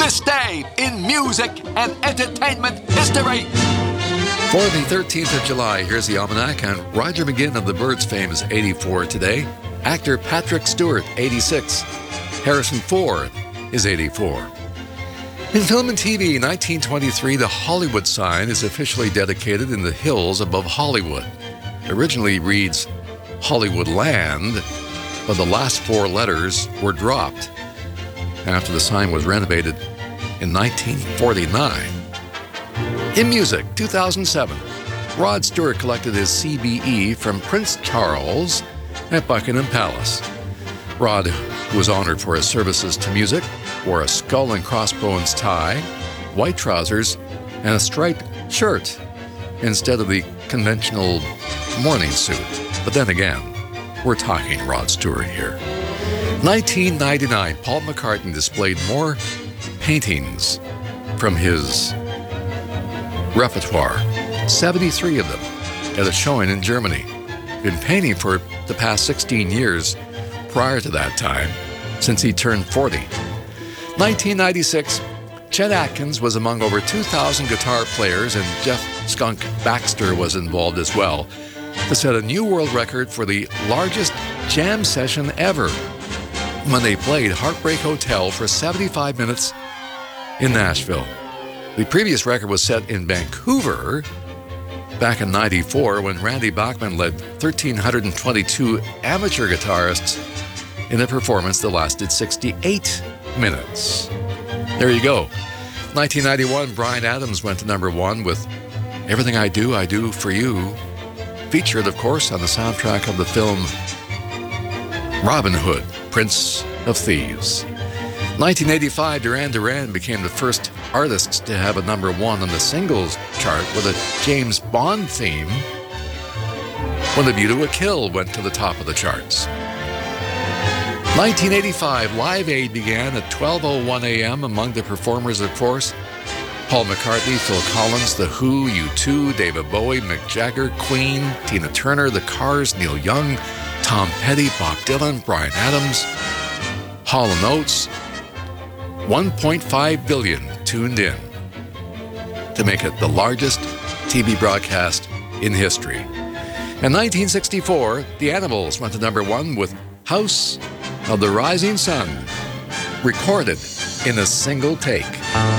this day in music and entertainment history. For the 13th of July, here's the almanac, and Roger McGinn of the Byrds fame is 84 today. Actor Patrick Stewart, 86. Harrison Ford is 84. In film and TV, 1923, the Hollywood sign is officially dedicated in the hills above Hollywood. Originally reads Hollywood Land, but the last four letters were dropped after the sign was renovated in 1949. In music, 2007, Rod Stewart collected his CBE from Prince Charles at Buckingham Palace. Rod, who was honored for his services to music, wore a skull and crossbones tie, white trousers, and a striped shirt instead of the conventional morning suit. But then again, we're talking Rod Stewart here. 1999, Paul McCartney displayed more paintings from his repertoire, 73 of them, at a showing in Germany. Been painting for the past 16 years prior to that time, since he turned 40. 1996, Chet Atkins was among over 2,000 guitar players, and Jeff "Skunk" Baxter was involved as well, to set a new world record for the largest jam session ever when they played Heartbreak Hotel for 75 minutes in Nashville. The previous record was set in Vancouver back in '94 when Randy Bachman led 1,322 amateur guitarists in a performance that lasted 68 minutes. There you go. 1991, Bryan Adams went to number one with Everything I Do for You, featured, of course, on the soundtrack of the film Robin Hood, Prince of Thieves. 1985, Duran Duran became the first artists to have a number one on the singles chart with a James Bond theme when The View to a Kill went to the top of the charts. 1985, Live Aid began at 12:01 a.m. Among the performers, of course, Paul McCartney, Phil Collins, The Who, U2, David Bowie, Mick Jagger, Queen, Tina Turner, The Cars, Neil Young, Tom Petty, Bob Dylan, Bryan Adams, Hall & Oates. 1.5 billion tuned in to make it the largest TV broadcast in history. In 1964, the Animals went to number one with House of the Rising Sun, recorded in a single take.